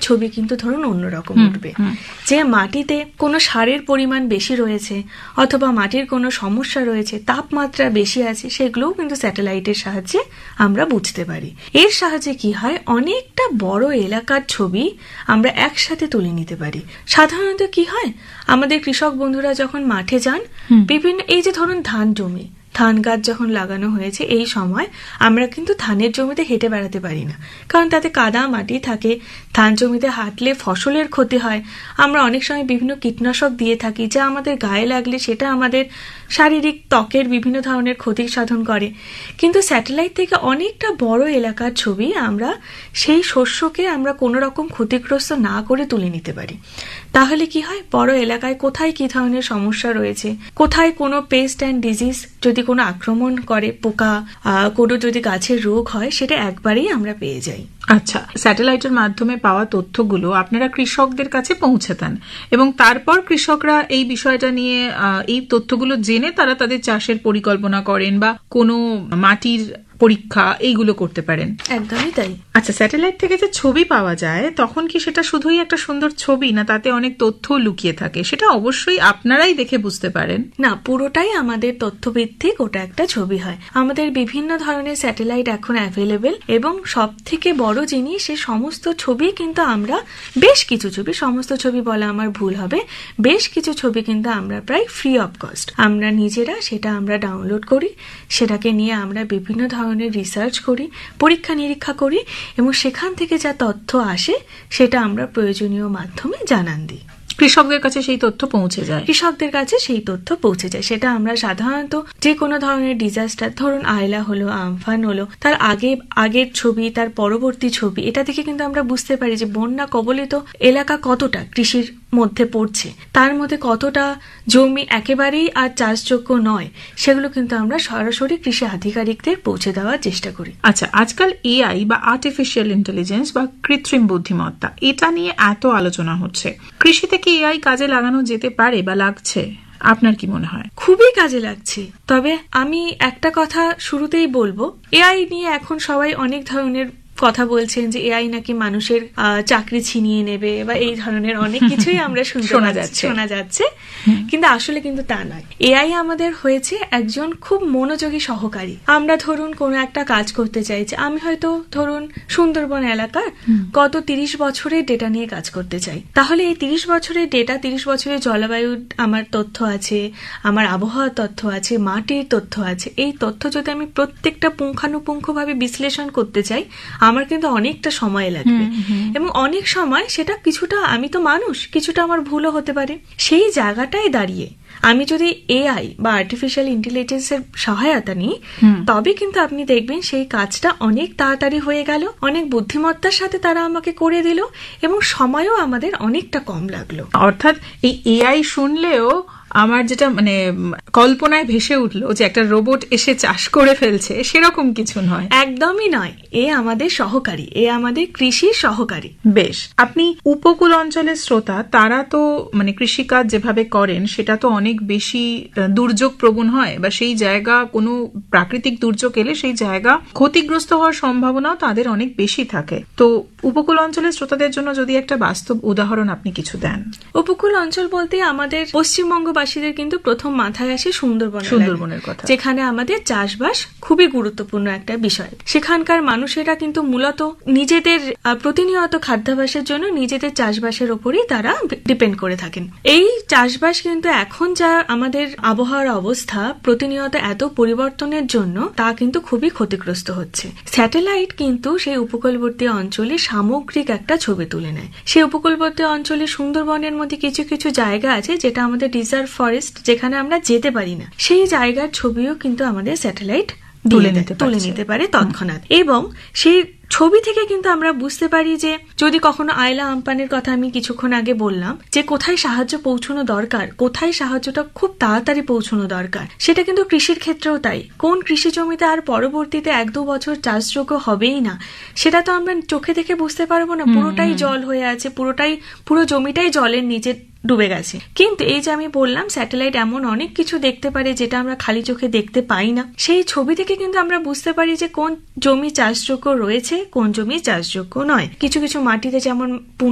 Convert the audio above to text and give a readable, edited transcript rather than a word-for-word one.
ছবি কিন্তু ধরুন অন্যরকম উঠবে। যে মাটিতে কোনো সারের পরিমাণ বেশি রয়েছে অথবা মাটির কোনো সমস্যা রয়েছে, তাপমাত্রা বেশি আছে, সেগুলোও কিন্তু স্যাটেলাইটের সাহায্যে আমরা বুঝতে পারি। এর সাহায্যে কি হয়, অনেকটা বড় এলাকার ছবি আমরা একসাথে তুলে নিতে পারি। সাধারণত কি হয়, আমাদের কৃষক বন্ধুরা যখন মাঠে যান, বিভিন্ন এই যে ধরুন ধান জমি, ধান গাছ যখন লাগানো হয়েছে, এই সময় আমরা কিন্তু ধানের জমিতে হেঁটে বেড়াতে পারি না, কারণ তাতে কাদা মাটি থাকে। ধান জমিতে হাঁটলে ফসলের ক্ষতি হয়। আমরা অনেক সময় বিভিন্ন কীটনাশক দিয়ে থাকি, যা আমাদের গায়ে লাগলে সেটা আমাদের শারীরিক ত্বকের বিভিন্ন ধরনের ক্ষতি সাধন করে। কিন্তু স্যাটেলাইট থেকে অনেকটা বড় এলাকার ছবি আমরা সেই শস্যকে আমরা কোনো রকম ক্ষতিগ্রস্ত না করে তুলে নিতে পারি। তাহলে কি হয়, বড় এলাকায় কোথায় কি ধরনের সমস্যা রয়েছে, কোথায় কোনো পেস্ট অ্যান্ড ডিজিজ যদি কোনো আক্রমণ করে, পোকা, কোনো যদি গাছের রোগ হয়, সেটা একবারেই আমরা পেয়ে যাই। আচ্ছা, স্যাটেলাইটের মাধ্যমে পাওয়া তথ্যগুলো আপনারা কৃষকদের কাছে পৌঁছে দেন এবং তারপর কৃষকরা এই বিষয়টা নিয়ে এই তথ্যগুলো জেনে তারা তাদের চাষের পরিকল্পনা করেন বা কোনো মাটির পরীক্ষা এইগুলো করতে পারেন। একদমই তাই। আচ্ছা, স্যাটেলাইট থেকে যে ছবি পাওয়া যায় তখন কি সেটা শুধুই একটা সুন্দর ছবি, না তাতে অনেক তথ্য লুকিয়ে থাকে? সেটা অবশ্যই আপনারাই দেখে বুঝতে পারেন। না, পুরোটাই আমাদের তথ্যভিত্তিক ওটা একটা ছবি হয়। আমাদের বিভিন্ন ধরনের স্যাটেলাইট এখন অ্যাভেলেবেল এবং সব থেকে বড় জিনিস, সে সমস্ত ছবি কিন্তু আমরা বেশ কিছু ছবি, সমস্ত ছবি বলা আমার ভুল হবে, বেশ কিছু ছবি কিন্তু আমরা প্রায় ফ্রি অফ কস্ট আমরা নিজেরা সেটা আমরা ডাউনলোড করি, সেটাকে নিয়ে আমরা বিভিন্ন ধরনের রিসার্চ করি, পরীক্ষা নিরীক্ষা করি এবং সেখান থেকে যা তথ্য আসে সেটা আমরা প্রয়োজনীয় মাধ্যমে জানান দিই। কৃষকদের কাছে সেই তথ্য পৌঁছে যায়। কৃষকদের কাছে সেই তথ্য পৌঁছে যায়। সেটা আমরা সাধারণত যে কোনো ধরনের ডিজাস্টার, ধরুন আয়লা হলো, আমফান হলো, তার আগের ছবি, তার পরবর্তী ছবি, এটা থেকে কিন্তু আমরা বুঝতে পারি যে বন্যা কবলিত এলাকা কতটা কৃষির মধ্যে পড়ছে, তার মধ্যে কতটা জমি একেবারেই আর চাষযোগ্য নয়, সেগুলো কিন্তু আমরা সরাসরি কৃষি আধিকারিকদের পৌঁছে দেওয়ার চেষ্টা করি। আচ্ছা, আজকাল এআই বা আর্টিফিশিয়াল ইন্টেলিজেন্স বা কৃত্রিম বুদ্ধিমত্তা, এটা নিয়ে এত আলোচনা হচ্ছে, কৃষিতে কি এআই কাজে লাগানো যেতে পারে বা লাগছে? আপনার কি মনে হয়? খুবই কাজে লাগছে। তবে আমি একটা কথা শুরুতেই বলবো, এআই নিয়ে এখন সবাই অনেক ধরনের কথা বলছেন যে এআই নাকি মানুষের চাকরি ছিনিয়ে নেবে বা এই ধরনের অনেক কিছুই আমরা শোনা যাচ্ছে, কিন্তু আসলে কিন্তু তা নয়। এআই আমাদের হয়েছে একজন খুব মনোযোগী সহকারী। আমরা ধরুন কোনো একটা কাজ করতে চাইছি, আমি হয়তো ধরুন সুন্দরবন এলাকার গত 30 বছরের ডেটা নিয়ে কাজ করতে চাই, তাহলে এই 30 বছরের ডেটা, 30 বছরের জলবায়ুর আমার তথ্য আছে, আমার আবহাওয়ার তথ্য আছে, মাটির তথ্য আছে, এই তথ্য যদি আমি প্রত্যেকটা পুঙ্খানুপুঙ্খভাবে বিশ্লেষণ করতে চাই, আমার কিন্তু অনেকটা সময় লাগবে এবং অনেক সময় সেটা কিছুটা, আমি তো মানুষ, কিছুটা আমার ভুলও হতে পারে। সেই জায়গাটায় দাঁড়িয়ে আমি যদি এআই বা আর্টিফিশিয়াল ইন্টেলিজেন্সের সহায়তা নিই, তবে কিন্তু আপনি দেখবেন সেই কাজটা অনেক তাড়াতাড়ি হয়ে গেল, অনেক বুদ্ধিমত্তার সাথে তারা আমাকে করে দিল এবং সময়ও আমাদের অনেকটা কম লাগলো। অর্থাৎ এই এআই শুনলেও আমার যেটা মানে কল্পনায় ভেসে উঠলো যে একটা রোবট এসে চাষ করে ফেলছে, সেরকম কিছু নয়, একদমই নয়। এ আমাদের সহকারী, এ আমাদের কৃষির সহকারী। বেশ, আপনি উপকূল অঞ্চলের শ্রোতা, তারা তো মানে কৃষিকাজ যেভাবে করেন সেটা তো অনেক বেশি দুর্যোগ প্রবণ হয়, বা সেই জায়গা কোনো প্রাকৃতিক দুর্যোগ এলে সেই জায়গা ক্ষতিগ্রস্ত হওয়ার সম্ভাবনাও তাদের অনেক বেশি থাকে। তো উপকূল অঞ্চলের শ্রোতাদের জন্য যদি একটা বাস্তব উদাহরণ আপনি কিছু দেন। উপকূল অঞ্চল বলতে আমাদের পশ্চিমবঙ্গবাসীদের কিন্তু প্রথম মাথায় আসে সুন্দরবনের কথা, যেখানে আমাদের চাষবাস খুবই গুরুত্বপূর্ণ একটা বিষয়। সেখানকার মানুষেরা কিন্তু মূলত নিজেদের প্রতিনিয়ত খাদ্যাভ্যাসের জন্য নিজেদের চাষবাসের উপরই তারা ডিপেন্ড করে থাকেন। এই চাষবাস কিন্তু এখন যা আমাদের আবহাওয়ার অবস্থা প্রতিনিয়ত এত পরিবর্তনের জন্য তা কিন্তু খুবই ক্ষতিগ্রস্ত হচ্ছে। স্যাটেলাইট কিন্তু সেই উপকূলবর্তী অঞ্চলে সামগ্রিক একটা ছবি তুলে নেয়। সেই উপকূলবর্তী অঞ্চলে সুন্দরবনের মধ্যে কিছু কিছু জায়গা আছে যেটা আমাদের রিজার্ভ ফরেস্ট, যেখানে আমরা যেতে পারি না, সেই জায়গার ছবিও কিন্তু আমাদের স্যাটেলাইট তুলে নিতে পারে তৎক্ষণাৎ। এবং সেই ছবি থেকে কিন্তু আমরা বুঝতে পারি যে যদি কখনো আয়লা আমপানের কথা আমি কিছুক্ষণ আগে বললাম, যে কোথায় সাহায্য পৌঁছানো দরকার, কোথায় সাহায্যটা খুব তাড়াতাড়ি পৌঁছানো দরকার, সেটা কিন্তু কৃষির ক্ষেত্রেও তাই। কোন কৃষি জমিতে আর পরবর্তীতে 1-2 বছর চাষযোগ্য হবেই না, সেটা তো আমরা চোখে দেখে বুঝতে পারবো না। পুরোটাই জল হয়ে আছে, পুরো জমিটাই জলের নিচে ডুবে গেছে। কিন্তু এই যে আমি বললাম, স্যাটেলাইট এমন অনেক কিছু দেখতে পারে যেটা আমরা খালি চোখে দেখতে পাই না। সেই ছবি থেকে কিন্তু আমরা বুঝতে পারি যে কোন জমি চাষযোগ্য রয়েছে, কোন জমি চাষযোগ্য নয়। কিছু কিছু মাটিতে যেমন